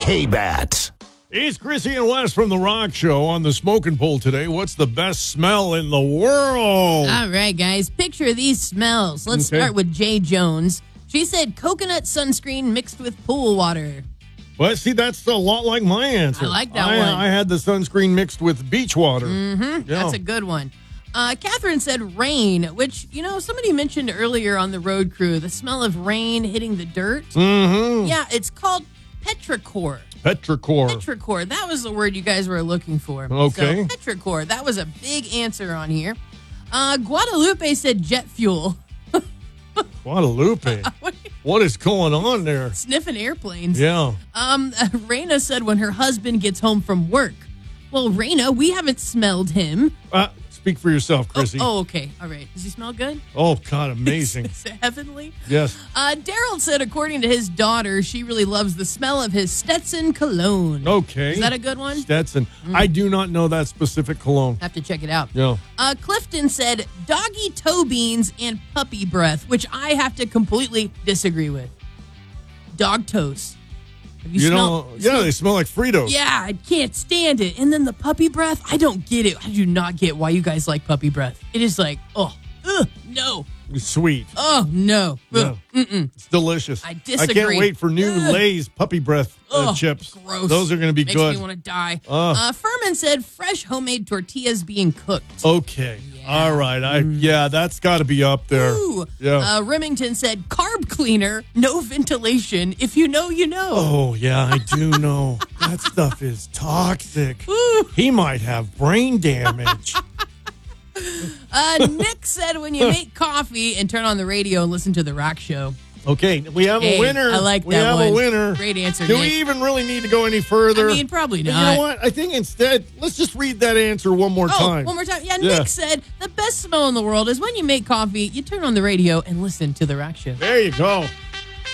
K-Bat. It's Chrissy and Wes from The Rock Show on the smoking poll today. What's the best smell in the world? All right, guys. Picture these smells. Let's start with Jay Jones. She said coconut sunscreen mixed with pool water. Well, see, that's a lot like my answer. I like that one. I had the sunscreen mixed with beach water. Mm-hmm. Yeah. That's a good one. Catherine said rain, which, somebody mentioned earlier on the road crew, the smell of rain hitting the dirt. Mm-hmm. Yeah, it's called petrichor. Petrichor. That was the word you guys were looking for. Okay. So, petrichor. That was a big answer on here. Guadalupe said jet fuel. Guadalupe. What is going on there? Sniffing airplanes. Yeah. Raina said when her husband gets home from work. Well, Raina, we haven't smelled him. Speak for yourself, Chrissy. Oh, okay. All right. Does he smell good? Oh, God, amazing. Is it heavenly? Yes. Daryl said, according to his daughter, she really loves the smell of his Stetson cologne. Okay. Is that a good one? Stetson. I do not know that specific cologne. Have to check it out. Yeah. Clifton said doggy toe beans and puppy breath, which I have to completely disagree with. Dog toes. Have you smelled? Yeah, they smell like Fritos. Yeah, I can't stand it. And then the puppy breath, I don't get it. I do not get why you guys like puppy breath. It is like, no. It's sweet. Oh, no. Yeah. It's delicious. I disagree. I can't wait for new Lay's puppy breath chips. Gross. Those are going to be Makes good. Makes me want to die. Furman said fresh homemade tortillas being cooked. Okay. Yeah. All right. That's got to be up there. Ooh. Yeah. Remington said carb cleaner, no ventilation. If you know, you know. Oh, yeah, I do know. That stuff is toxic. Ooh. He might have brain damage. Nick said when you make coffee and turn on the radio and listen to the Rock Show. Okay, we have a winner. I like we that have one. a winner. Great answer, Do Nick. we even really need to go any further? I mean, probably not. You know what? I think instead, let's just read that answer one more time. One more time. Yeah, Nick said the best smell in the world is when you make coffee, you turn on the radio and listen to the Rock Show. There you go.